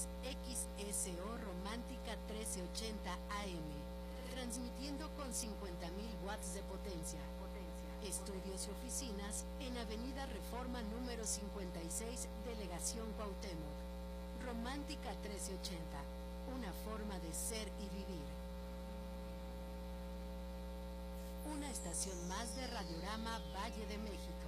es XSO Romántica 1380 AM, transmitiendo con 50.000 watts de potencia. Estudios y oficinas en Avenida Reforma número 56, Delegación Cuauhtémoc. Romántica 1380, una forma de ser y vivir. Una estación más de Radiorama Valle de México.